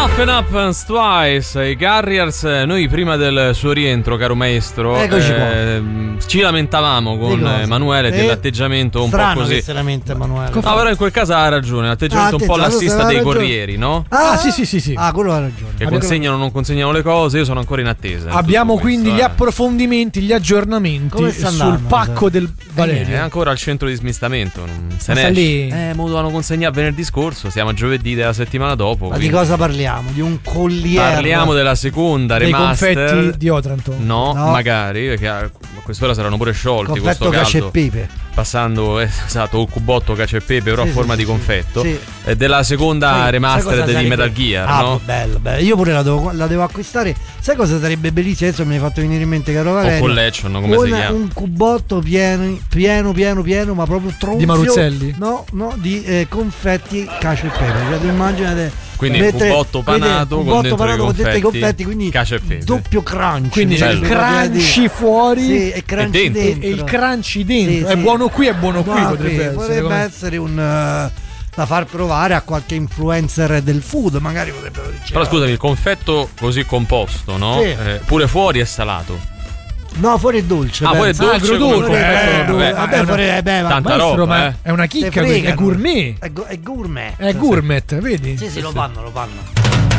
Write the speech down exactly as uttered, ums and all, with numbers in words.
Open Up Twice, i Carriers. Noi prima del suo rientro, caro maestro, Eccoci qua. eh, ci lamentavamo con Di cosa? Emanuele Eh, dell'atteggiamento un strano po' così. che si lamenta Emanuele. No, però in quel caso ha ragione, l'atteggiamento Ah, un po' attenzione, lassista ha dei ragione. corrieri, no? Ah, Ah, sì, sì, sì, sì. Ah, quello ha ragione. Che Abbiamo- consegnano o non consegnano le cose, io sono ancora in attesa. in Abbiamo tutto quindi questo, gli eh. approfondimenti, gli aggiornamenti Come sta sul andando, pacco del Eh, Valerio. è ancora al centro di smistamento, non se Ma ne sta esce. lì? Eh, mo dovevano consegnare venerdì scorso, siamo a giovedì della settimana dopo. Ma di quindi cosa parliamo? Di un collier. parliamo della seconda Dei remaster confetti di Otranto. No, No. magari, perché a quest'ora saranno pure sciolti con sto confetto cacio e caldo. pepe. Passando, eh, esatto, un cubotto cacio e pepe, però Sì, a forma sì, di sì, confetto. sì. E della seconda Sai- sai remaster cosa di sarebbe? Metal Gear, Ah, no? bello, bello. Io pure la devo, la devo acquistare. Sai cosa sarebbe bellissimo? Adesso mi hai fatto venire in mente, caro O Valerio. collection, come un, si chiama? un cubotto pieno, pieno, pieno, pieno, ma proprio tronfio. Di Maruzzelli? No, no, di eh, confetti cacio e pepe. Cioè, tu immaginate. Quindi mettere- cubotto vedete, panato con cubotto dentro panato i con dentro i confetti, confetti, quindi cacio e pepe. doppio crunch. Quindi c'è il Bello. crunchy fuori Sì, e crunchy E dentro. dentro. e il crunchy dentro. Sì, È sì. buono qui, è buono qui. No, potrebbe qui essere. potrebbe come- essere un eh, da far provare a qualche influencer del food, magari potrebbero dire. Però scusami, il confetto così composto, no? Sì. Eh, pure fuori è salato. No, fuori è dolce. Ah, fuori è pensa. dolce agrodolce, come Fuori è- confetto. eh, Vabbè, vabbè, vabbè, fuori è- beh, ma- tanta Maestro, roba, ma eh. è una te chicca, questa, è fregano. gourmet. È, gu- è gourmet. È gourmet, vedi? Sì, sì, lo fanno, lo fanno.